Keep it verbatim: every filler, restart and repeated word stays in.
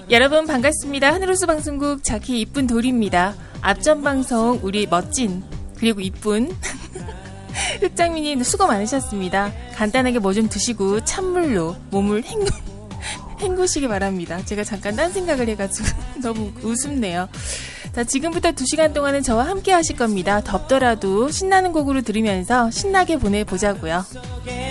여러분 반갑습니다. 하늘호수 방송국 자키 이쁜 돌입니다. 앞전 방송 우리 멋진 그리고 이쁜 흑장미님 수고 많으셨습니다. 간단하게 뭐 좀 드시고 찬물로 몸을 헹구, 헹구시기 바랍니다. 제가 잠깐 딴 생각을 해가지고 너무 우습네요. 자, 지금부터 두 시간 동안은 저와 함께 하실 겁니다. 덥더라도 신나는 곡으로 들으면서 신나게 보내보자고요.